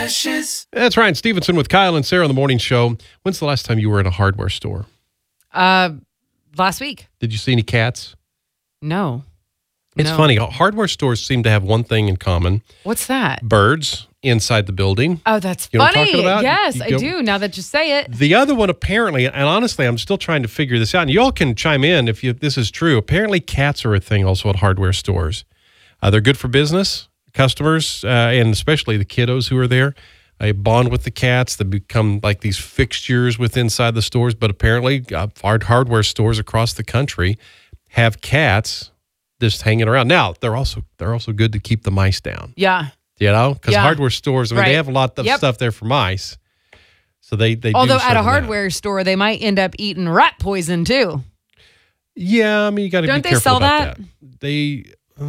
Precious. That's Ryan Stevenson with Kyle and Sarah on the morning show. When's the last time you were in a hardware store? Last week. Did you see any cats? No. It's funny. Hardware stores seem to have one thing in common. What's that? Birds inside the building. Oh, that's You know what I'm funny. talking about? Yes, I do, now that you say it. The other one, apparently, and honestly, I'm still trying to figure this out, and you all can chime in if this is true. Apparently, cats are a thing also at hardware stores. They're good for business, customers, and especially the kiddos who are there. They bond with the cats. They become like these fixtures inside the stores. But apparently, hardware stores across the country have cats just hanging around. Now, they're also good to keep the mice down. Yeah. You know, because hardware stores, they have a lot of stuff there for mice. So they Although do at a hardware store, they might end up eating rat poison too. Yeah, I mean, you got to be careful sell about that. They,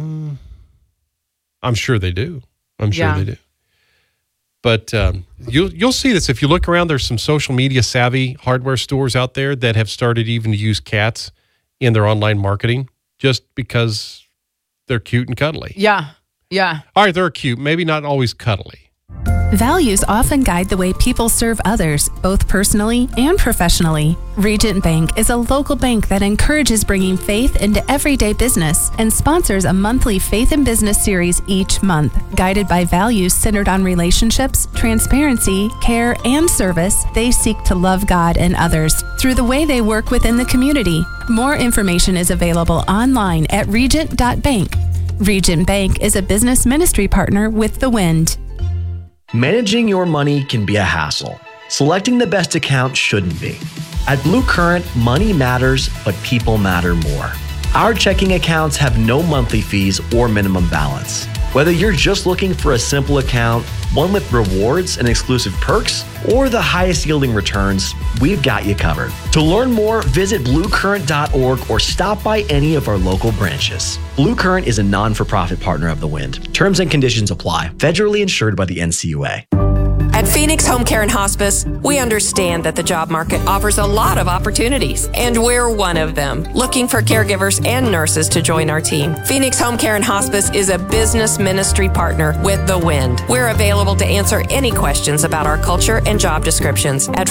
I'm sure they do. I'm sure they do. But you'll see this if you look around. There's some social media savvy hardware stores out there that have started even to use cats in their online marketing just because they're cute and cuddly. Yeah. Yeah. All right, they're cute. Maybe not always cuddly. Values often guide the way people serve others, both personally and professionally. Regent Bank is a local bank that encourages bringing faith into everyday business and sponsors a monthly Faith in Business series each month. Guided by values centered on relationships, transparency, care, and service, they seek to love God and others through the way they work within the community. More information is available online at regent.bank. Regent Bank is a business ministry partner with The Wind. Managing your money can be a hassle. Selecting the best account shouldn't be. At Blue Current, money matters, but people matter more. Our checking accounts have no monthly fees or minimum balance. Whether you're just looking for a simple account, one with rewards and exclusive perks, or the highest yielding returns, we've got you covered. To learn more, visit bluecurrent.org or stop by any of our local branches. Blue Current is a non-for-profit partner of The Wind. Terms and conditions apply. Federally insured by the NCUA. At Phoenix Home Care and Hospice, we understand that the job market offers a lot of opportunities, and we're one of them, looking for caregivers and nurses to join our team. Phoenix Home Care and Hospice is a business ministry partner with The Wind. We're available to answer any questions about our culture and job descriptions at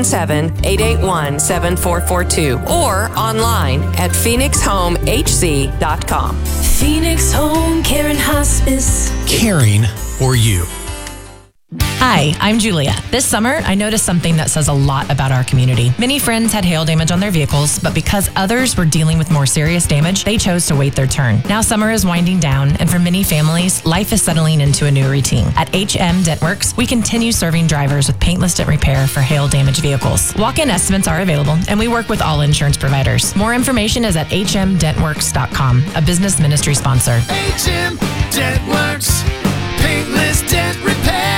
417-881-7442 or online at phoenixhomehc.com. Phoenix Home Care and Hospice. Caring for you. Hi, I'm Julia. This summer, I noticed something that says a lot about our community. Many friends had hail damage on their vehicles, but because others were dealing with more serious damage, they chose to wait their turn. Now summer is winding down, and for many families, life is settling into a new routine. At HM Dentworks, we continue serving drivers with paintless dent repair for hail damaged vehicles. Walk-in estimates are available, and we work with all insurance providers. More information is at hmdentworks.com, a business ministry sponsor. HM Dentworks, paintless dent repair.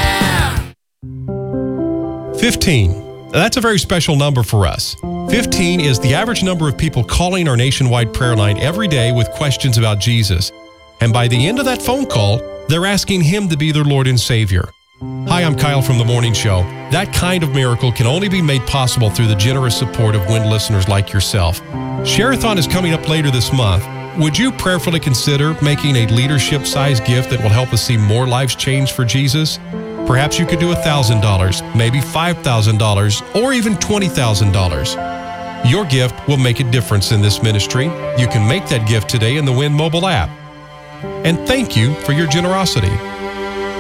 15. That's a very special number for us. 15 is the average number of people calling our nationwide prayer line every day with questions about Jesus. And by the end of that phone call, they're asking Him to be their Lord and Savior. Hi, I'm Kyle from The Morning Show. That kind of miracle can only be made possible through the generous support of Wind listeners like yourself. Share-a-thon is coming up later this month. Would you prayerfully consider making a leadership-sized gift that will help us see more lives changed for Jesus? Perhaps you could do $1,000, maybe $5,000, or even $20,000. Your gift will make a difference in this ministry. You can make that gift today in the Wind mobile app. And thank you for your generosity.